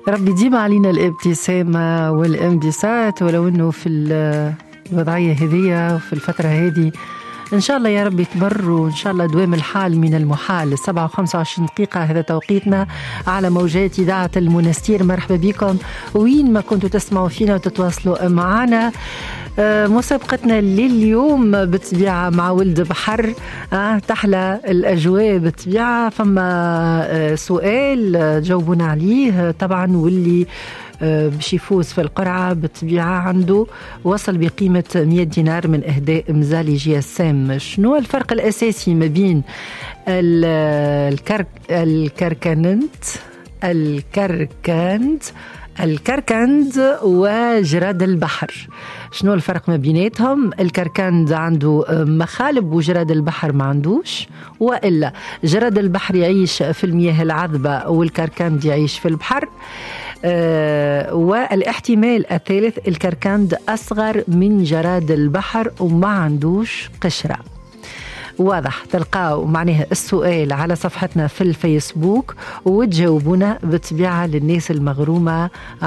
ربي ديما علينا الابتسامة والانبساط، ولو انه في الوضعية هذه وفي الفترة هذه إن شاء الله يا رب تمر، وإن شاء الله دوام الحال من المحال. 7:25 دقيقة هذا توقيتنا على موجات إذاعة المنستير. مرحبا بكم وين ما كنتوا تسمعوا فينا وتتواصلوا معنا. مسابقتنا لليوم بالطبيعة مع ولد بحر، تحلى الأجواء بالطبيعة. فما سؤال جاوبونا عليه طبعا، واللي باش يفوز في القرعة بالطبيعة عنده وصل بقيمة 100 دينار من إهداء مزالي جي اس ام. شنو الفرق الأساسي ما بين الكركند وجراد البحر؟ شنو الفرق ما بيناتهم؟ الكركند عنده مخالب وجراد البحر ما عندوش، وإلا جراد البحر يعيش في المياه العذبة والكركند يعيش في البحر. والاحتمال الثالث الكركند أصغر من جراد البحر وما عندوش قشرة. واضح؟ تلقاو معناها السؤال على صفحتنا في الفيسبوك وتجاوبونا بالطبيعة للناس المغرومة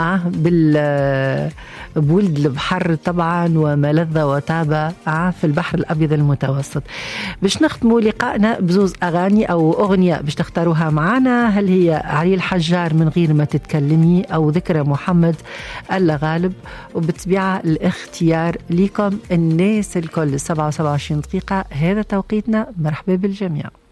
بولد البحر طبعا وما لذ وطاب في البحر الأبيض المتوسط. باش نختموا لقائنا بزوز أغاني أو أغنية باش تختاروها معنا. هل هي علي الحجار من غير ما تتكلمي أو ذكرى محمد ألا غالب؟ وبالطبيعة الاختيار لكم الناس الكل. 27 دقيقة هذا توقيتنا. مرحبا بالجميع.